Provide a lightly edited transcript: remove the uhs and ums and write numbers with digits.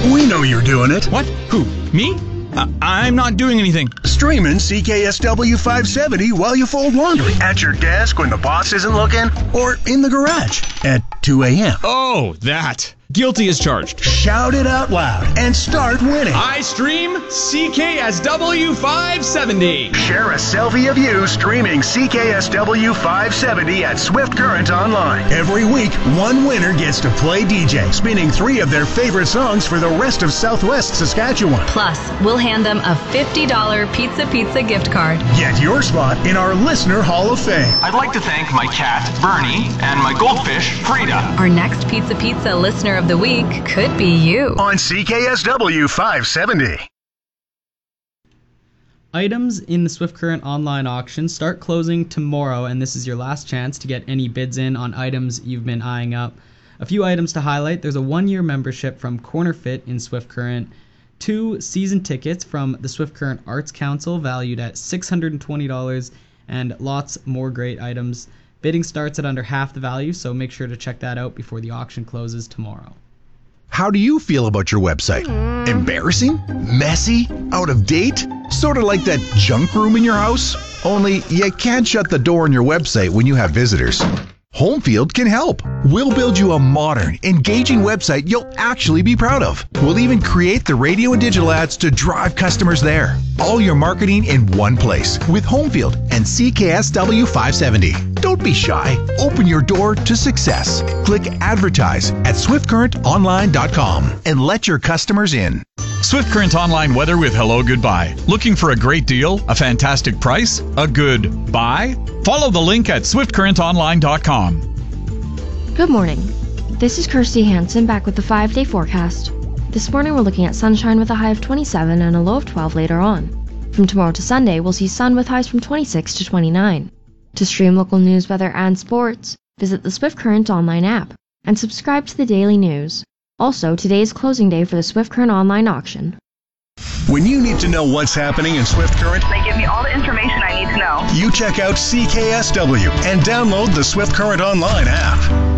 We know you're doing it. What? Who? Me? I'm not doing anything. Streaming CKSW 570 while you fold laundry. At your desk when the boss isn't looking. Or in the garage at 2 a.m. Oh, that. Guilty as charged. Shout it out loud and start winning. I stream CKSW 570. Share a selfie of you streaming CKSW 570 at Swift Current Online. Every week, one winner gets to play DJ, spinning 3 of their favorite songs for the rest of Southwest Saskatchewan. Plus, we'll hand them a $50 Pizza gift card. Get your spot in our Listener Hall of Fame. I'd like to thank my cat, Bernie, and my goldfish, Frida. Our next Pizza Listener of the Week could be you. On CKSW 570. Items in the Swift Current online auction start closing tomorrow, and this is your last chance to get any bids in on items you've been eyeing up. A few items to highlight. There's a 1-year membership from Corner Fit in Swift Current, 2 season tickets from the Swift Current Arts Council valued at $620, and lots more great items. Bidding starts at under half the value, so make sure to check that out before the auction closes tomorrow. How do you feel about your website? Embarrassing? Messy? Out of date? Sort of like that junk room in your house? Only you can't shut the door on your website when you have visitors. Homefield can help. We'll build you a modern, engaging website you'll actually be proud of. We'll even create the radio and digital ads to drive customers there. All your marketing in one place with Homefield and CKSW 570. Don't be shy. Open your door to success. Click advertise at swiftcurrentonline.com and let your customers in. Swift Current Online weather with Hello Goodbye. Looking for a great deal, a fantastic price, a good buy? Follow the link at swiftcurrentonline.com. Good morning. This is Kirsty Hansen back with the 5-day forecast. This morning we're looking at sunshine with a high of 27 and a low of 12 later on. From tomorrow to Sunday, we'll see sun with highs from 26 to 29. To stream local news, weather, and sports, visit the Swift Current Online app and subscribe to the daily news. Also, today is closing day for the Swift Current Online auction. When you need to know what's happening in Swift Current, they give me all the information I need to know. You check out CKSW and download the Swift Current Online app.